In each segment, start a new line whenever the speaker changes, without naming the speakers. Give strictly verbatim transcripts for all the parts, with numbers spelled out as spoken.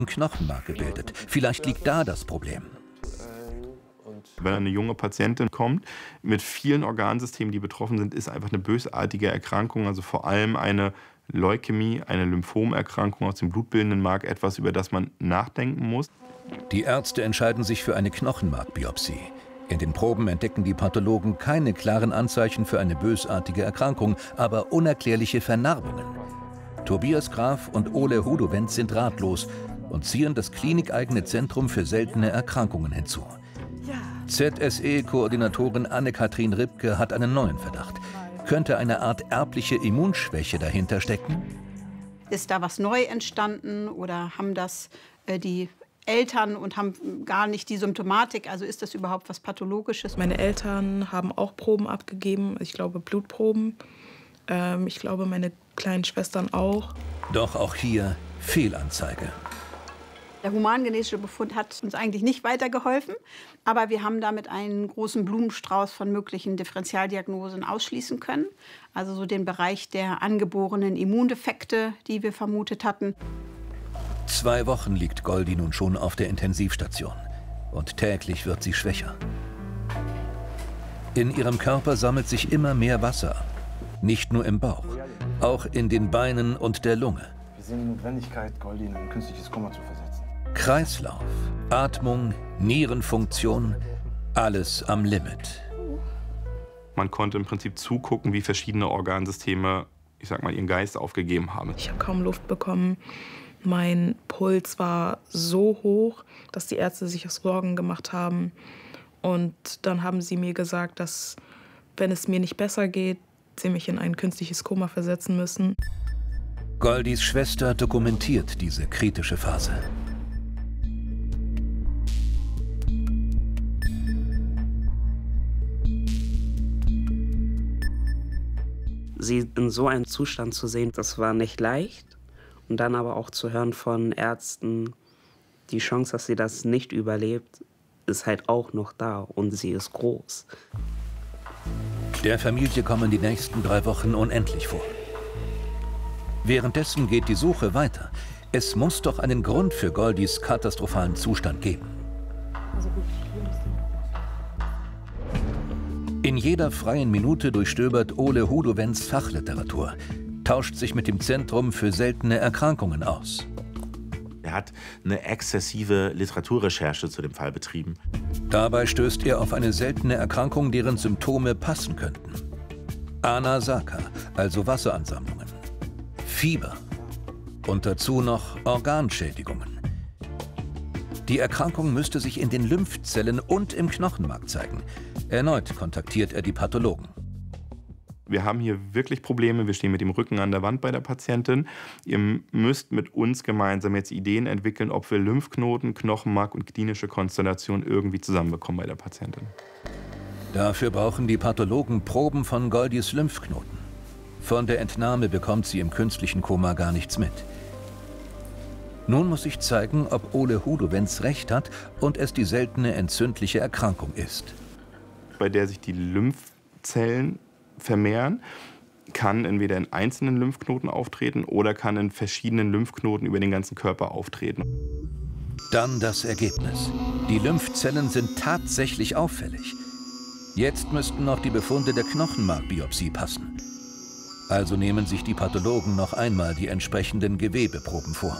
Knochenmark gebildet. Vielleicht liegt da das Problem.
Wenn eine junge Patientin kommt mit vielen Organsystemen, die betroffen sind, ist einfach eine bösartige Erkrankung, also vor allem eine Leukämie, eine Lymphomerkrankung aus dem blutbildenden Mark, etwas, über das man nachdenken muss.
Die Ärzte entscheiden sich für eine Knochenmarkbiopsie. In den Proben entdecken die Pathologen keine klaren Anzeichen für eine bösartige Erkrankung, aber unerklärliche Vernarbungen. Tobias Graf und Ole Hudowend sind ratlos und ziehen das klinikeigene Zentrum für seltene Erkrankungen hinzu. Z S E-Koordinatorin Anne-Kathrin Ribke hat einen neuen Verdacht. Könnte eine Art erbliche Immunschwäche dahinter stecken?
Ist da was neu entstanden oder haben das äh, die Eltern und haben gar nicht die Symptomatik? Also ist das überhaupt was Pathologisches?
Meine Eltern haben auch Proben abgegeben, ich glaube Blutproben. Ähm, ich glaube meine kleinen Schwestern auch.
Doch auch hier Fehlanzeige.
Der humangenetische Befund hat uns eigentlich nicht weitergeholfen, aber wir haben damit einen großen Blumenstrauß von möglichen Differentialdiagnosen ausschließen können. Also so den Bereich der angeborenen Immundefekte, die wir vermutet hatten.
Zwei Wochen liegt Goldi nun schon auf der Intensivstation und täglich wird sie schwächer. In ihrem Körper sammelt sich immer mehr Wasser, nicht nur im Bauch, auch in den Beinen und der Lunge.
Wir sehen die Notwendigkeit, Goldi in ein künstliches Koma zu versetzen.
Kreislauf, Atmung, Nierenfunktion, alles am Limit.
Man konnte im Prinzip zugucken, wie verschiedene Organsysteme, ich sag mal, ihren Geist aufgegeben haben.
Ich habe kaum Luft bekommen. Mein Puls war so hoch, dass die Ärzte sich auch Sorgen gemacht haben. Und dann haben sie mir gesagt, dass, wenn es mir nicht besser geht, sie mich in ein künstliches Koma versetzen müssen.
Goldis Schwester dokumentiert diese kritische Phase.
Sie in so einem Zustand zu sehen, das war nicht leicht. Und dann aber auch zu hören von Ärzten, die Chance, dass sie das nicht überlebt, ist halt auch noch da und sie ist groß.
Der Familie kommen die nächsten drei Wochen unendlich vor. Währenddessen geht die Suche weiter. Es muss doch einen Grund für Goldis katastrophalen Zustand geben. In jeder freien Minute durchstöbert Ole Hudowends Fachliteratur, tauscht sich mit dem Zentrum für seltene Erkrankungen aus.
Er hat eine exzessive Literaturrecherche zu dem Fall betrieben.
Dabei stößt er auf eine seltene Erkrankung, deren Symptome passen könnten. Anasaka, also Wasseransammlungen, Fieber und dazu noch Organschädigungen. Die Erkrankung müsste sich in den Lymphzellen und im Knochenmark zeigen. Erneut kontaktiert er die Pathologen.
Wir haben hier wirklich Probleme, wir stehen mit dem Rücken an der Wand bei der Patientin. Ihr müsst mit uns gemeinsam jetzt Ideen entwickeln, ob wir Lymphknoten, Knochenmark und klinische Konstellation irgendwie zusammenbekommen bei der Patientin.
Dafür brauchen die Pathologen Proben von Goldis Lymphknoten. Von der Entnahme bekommt sie im künstlichen Koma gar nichts mit. Nun muss sich zeigen, ob Ole Hudowends recht hat und es die seltene entzündliche Erkrankung ist.
Bei der sich die Lymphzellen vermehren, kann entweder in einzelnen Lymphknoten auftreten oder kann in verschiedenen Lymphknoten über den ganzen Körper auftreten.
Dann das Ergebnis. Die Lymphzellen sind tatsächlich auffällig. Jetzt müssten noch die Befunde der Knochenmarkbiopsie passen. Also nehmen sich die Pathologen noch einmal die entsprechenden Gewebeproben vor.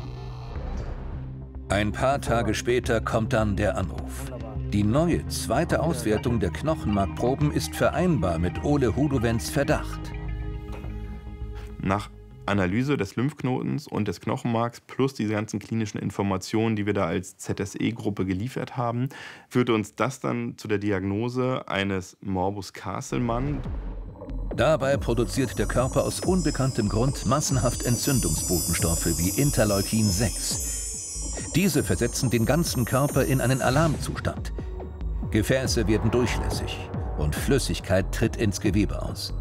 Ein paar Tage später kommt dann der Anruf. Die neue zweite Auswertung der Knochenmarkproben ist vereinbar mit Ole Hudowends Verdacht.
Nach Analyse des Lymphknotens und des Knochenmarks plus diese ganzen klinischen Informationen, die wir da als Z S E-Gruppe geliefert haben, führte uns das dann zu der Diagnose eines Morbus Castleman.
Dabei produziert der Körper aus unbekanntem Grund massenhaft Entzündungsbotenstoffe wie Interleukin sechs. Diese versetzen den ganzen Körper in einen Alarmzustand. Gefäße werden durchlässig und Flüssigkeit tritt ins Gewebe aus.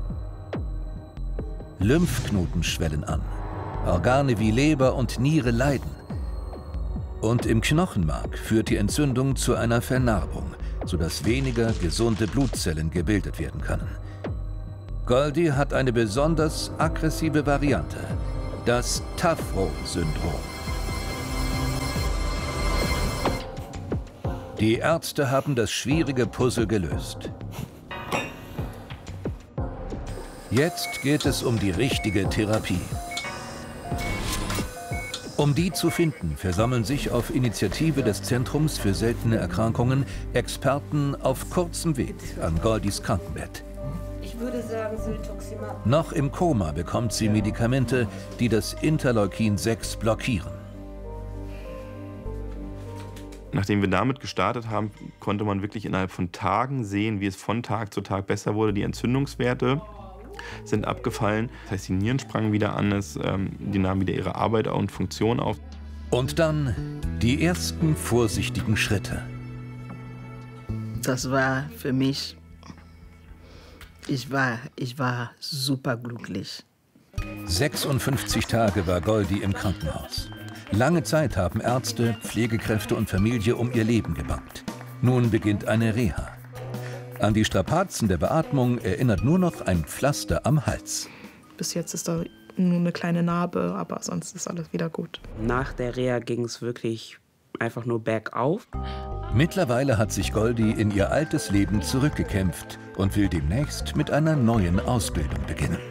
Lymphknoten schwellen an, Organe wie Leber und Niere leiden. Und im Knochenmark führt die Entzündung zu einer Vernarbung, sodass weniger gesunde Blutzellen gebildet werden können. Goldi hat eine besonders aggressive Variante, das Tafro-Syndrom. Die Ärzte haben das schwierige Puzzle gelöst. Jetzt geht es um die richtige Therapie. Um die zu finden, versammeln sich auf Initiative des Zentrums für seltene Erkrankungen Experten auf kurzem Weg an Goldys Krankenbett.
Ich würde sagen, Syltoximab.
Noch im Koma bekommt sie Medikamente, die das Interleukin sechs blockieren.
Nachdem wir damit gestartet haben, konnte man wirklich innerhalb von Tagen sehen, wie es von Tag zu Tag besser wurde. Die Entzündungswerte sind abgefallen. Das heißt, die Nieren sprangen wieder an, es, ähm, die nahmen wieder ihre Arbeit und Funktion auf.
Und dann die ersten vorsichtigen Schritte.
Das war für mich, ich war, ich war super glücklich.
sechsundfünfzig Tage war Goldy im Krankenhaus. Lange Zeit haben Ärzte, Pflegekräfte und Familie um ihr Leben gebangt. Nun beginnt eine Reha. An die Strapazen der Beatmung erinnert nur noch ein Pflaster am Hals.
Bis jetzt ist da nur eine kleine Narbe, aber sonst ist alles wieder gut.
Nach der Reha ging es wirklich einfach nur bergauf.
Mittlerweile hat sich Goldy in ihr altes Leben zurückgekämpft und will demnächst mit einer neuen Ausbildung beginnen.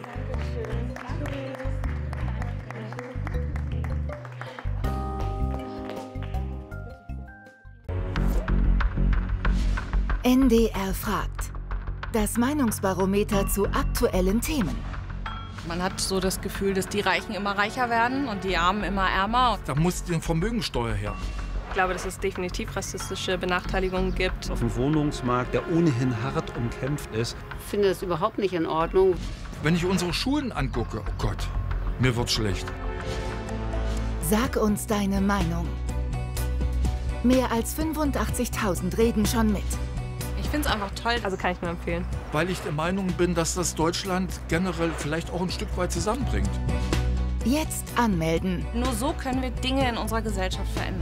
N D R fragt. Das Meinungsbarometer zu aktuellen Themen.
Man hat so das Gefühl, dass die Reichen immer reicher werden und die Armen immer ärmer.
Da muss die Vermögensteuer her.
Ich glaube, dass es definitiv rassistische Benachteiligungen gibt.
Auf dem Wohnungsmarkt, der ohnehin hart umkämpft ist.
Ich finde das überhaupt nicht in Ordnung.
Wenn ich unsere Schulen angucke, oh Gott, mir wird schlecht.
Sag uns deine Meinung. Mehr als fünfundachtzigtausend reden schon mit.
Ich finde es einfach toll, also kann ich nur empfehlen.
Weil ich der Meinung bin, dass das Deutschland generell vielleicht auch ein Stück weit zusammenbringt.
Jetzt anmelden.
Nur so können wir Dinge in unserer Gesellschaft verändern.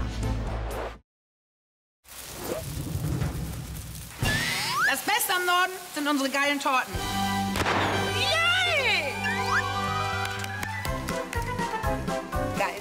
Das Beste am Norden sind unsere geilen Torten. Yay! Geil.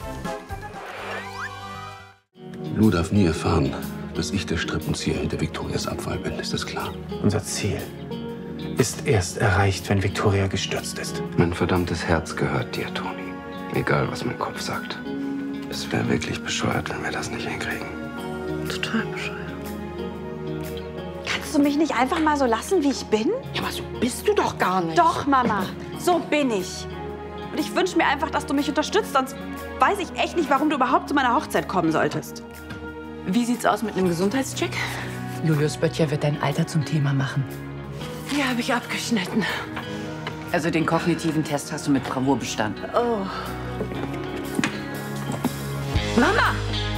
Lou darf nie erfahren, dass ich der Strippenzieher hinter Victorias Abfall bin. Ist das klar?
Unser Ziel ist erst erreicht, wenn Victoria gestürzt ist.
Mein verdammtes Herz gehört dir, Toni. Egal, was mein Kopf sagt. Es wäre wirklich bescheuert, wenn wir das nicht hinkriegen.
Total bescheuert.
Kannst du mich nicht einfach mal so lassen, wie ich bin?
Ja, aber so bist du doch gar nicht.
Doch, Mama. So bin ich. Und ich wünsche mir einfach, dass du mich unterstützt. Sonst weiß ich echt nicht, warum du überhaupt zu meiner Hochzeit kommen solltest.
Wie sieht's aus mit einem Gesundheitscheck? Julius Böttcher wird dein Alter zum Thema machen. Hier habe ich abgeschnitten.
Also den kognitiven Test hast du mit Bravour bestanden.
Oh. Mama!